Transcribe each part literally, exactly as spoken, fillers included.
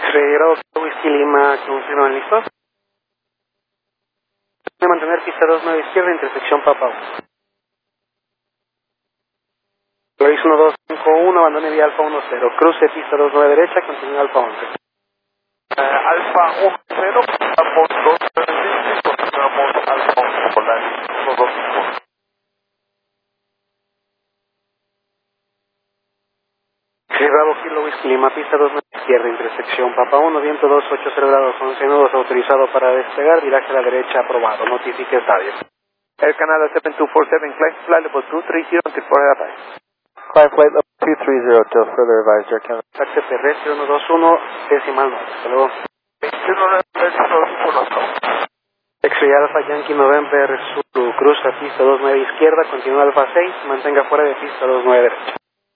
X-Ray Whisky Lima, confirman listos. De mantener pista dos nueve izquierda, intersección Papa uno. Loris uno dos cinco uno, abandone vía Alfa uno cero. Cruce pista dos nueve derecha, continúa Alfa once. Uh, Alfa uno cero, vamos dos nueve, continuamos Alfa once, Polaris uno dos cinco uno. Bravo Kilo Whisky Lima, pista dos nueve izquierda, intersección Papa uno, viento dos ocho cero grados, once nudos, autorizado para despegar, viraje a la derecha, aprobado, notifique estadio. Air Canada seven two four seven, climb flight level two three zero until further advice. Climb flight level two three zero till further advised, Air Canada. Taxi terrestre uno dos uno, decimal nueve, hasta luego. veintiuno nueve, X-Ray Alpha Yankee November Zulu, cruza pista dos nueve izquierda, continúa Alfa seis, mantenga fuera de pista dos nueve derecha.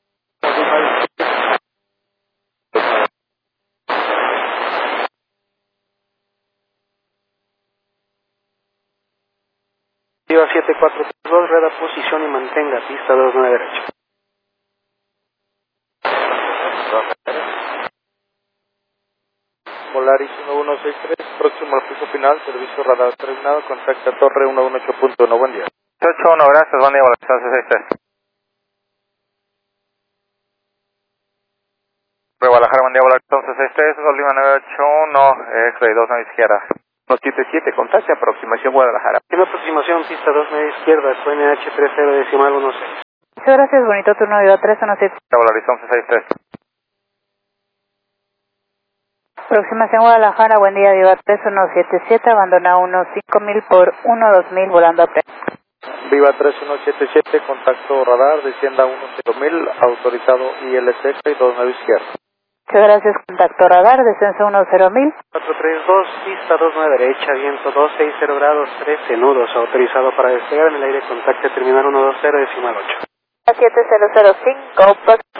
Viva siete cuatro dos, reda posición y mantenga pista dos nueve derecha. Polaris uno uno seis tres, próximo al piso final, servicio radar terminado, contacta Torre uno uno ocho punto uno, buen día. ocho uno, gracias, buen día, Volación seis tres. Guadalajara, buen día, Volación seis tres, Lima nueve ocho uno, X-Ray dos nueve izquierda. dos siete siete, contacte aproximación Guadalajara. En aproximación pista dos nueve izquierda, Q N H tres cero decimal uno seis. Muchas gracias, bonito turno, viva tres uno siete. Volación seis tres. Aproximación Guadalajara, buen día, viva tres uno siete siete, abandona uno cinco mil por uno dos mil, volando a pre. Viva tres uno siete siete, contacto radar, descienda uno cero mil, autorizado I L C y dos nueve izquierda. Muchas gracias, contacto radar, descenso uno cero mil. cuatro tres dos, pista dos nueve derecha, viento dos seis cero grados, trece nudos, autorizado para despegar en el aire, contacte terminal uno dos cero decimal ocho. siete cero cero cinco,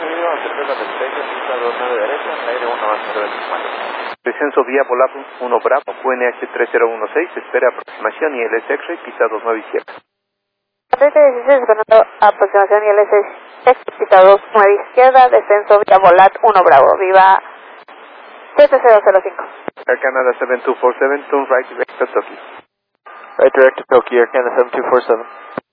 Descenso vía Volap uno Bravo, Q N H tres cero uno seis, espera aproximación I L S X-Ray, pista dos nueve izquierda. trece dieciséis, esperando aproximación I L S X, pista dos nueve izquierda, descenso vía Volat uno Bravo, viva siete cero cero cinco. Air Canada seven two four seven, turn right direct to Tokyo. Right direct to Tokyo, Air Canada seven two four seven.